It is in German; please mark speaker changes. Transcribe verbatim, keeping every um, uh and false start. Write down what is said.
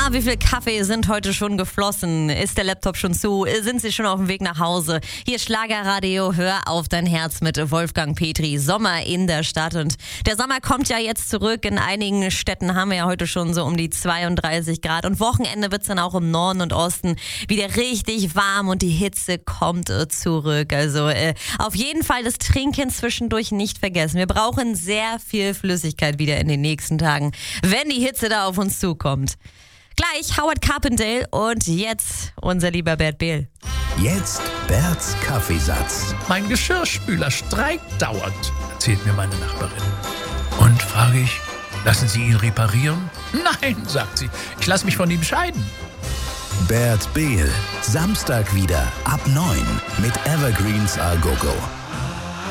Speaker 1: Ah, wie viel Kaffee sind heute schon geflossen? Ist der Laptop schon zu? Sind Sie schon auf dem Weg nach Hause? Hier ist Schlagerradio, hör auf dein Herz mit Wolfgang Petri. Sommer in der Stadt und der Sommer kommt ja jetzt zurück. In einigen Städten haben wir ja heute schon so um die zweiunddreißig Grad und Wochenende wird es dann auch im Norden und Osten wieder richtig warm und die Hitze kommt äh, zurück. Also äh, auf jeden Fall das Trinken zwischendurch nicht vergessen. Wir brauchen sehr viel Flüssigkeit wieder in den nächsten Tagen, wenn die Hitze da auf uns zukommt. Gleich Howard Carpendale und jetzt unser lieber Bert Behl.
Speaker 2: Jetzt Berts Kaffeesatz.
Speaker 3: Mein Geschirrspüler streikt dauernd, erzählt mir meine Nachbarin. Und, frage ich, lassen Sie ihn reparieren? Nein, sagt sie, ich lasse mich von ihm scheiden.
Speaker 2: Bert Behl, Samstag wieder ab neun mit Evergreens A Go Go.